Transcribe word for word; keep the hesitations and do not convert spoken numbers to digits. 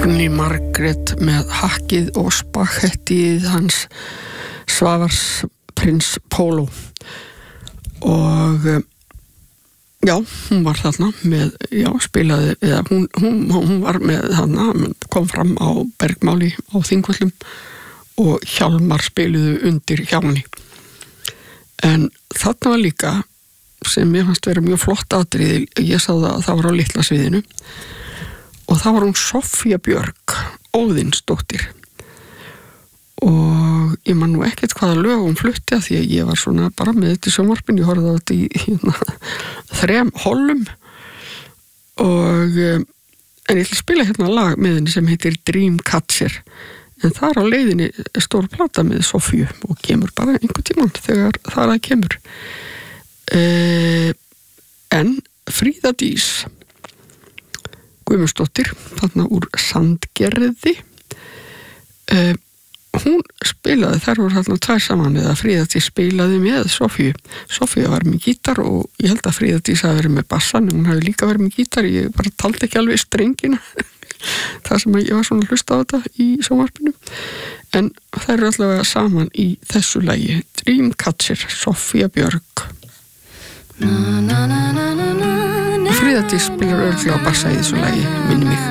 Árný Margrét með hakkið og spagettið hans Svavars prins Pólo og já, hún var þarna með, já, spilaði eða hún, hún, hún var með þarna, kom fram á Bergmáli á Þingvöllum og Hjálmar spiluðu undir hjá henni en þarna var líka sem ég fannst vera mjög flott atriði, ég sá það að það var á litla sviðinu og það var hún Soffía Björg Óðinsdóttir og ég man nú ekkert hvaða lög hún flutti að því að ég var svona bara með þetta í sjónvarpinu, ég horfði á þetta í hérna, þrem hollum og en ég ætla að spila hérna lag með henni sem heitir Dreamcatcher en þar á leiðinni er stór plata með Soffíu og kemur bara einhvern tímann þegar það að kemur Uh, en Fríða Dís Guðmundsdóttir þarna úr Sandgerði uh, hún spilaði, þær voru þarna tvær saman eða Fríða Dís spilaði með Soffíu Soffía var með gítar og ég held að Fríða Dís hafi verið með bassan hún hafi líka verið með gítar, ég bara taldi ekki alveg strengina það sem ég var svona að hlusta á þetta í sjónvarpinu en þær eru allavega saman í þessu lagi Dreamcatcher, Soffía Björg Fríða Dís spilar örugglega á bassa í þessu lagi, minni mig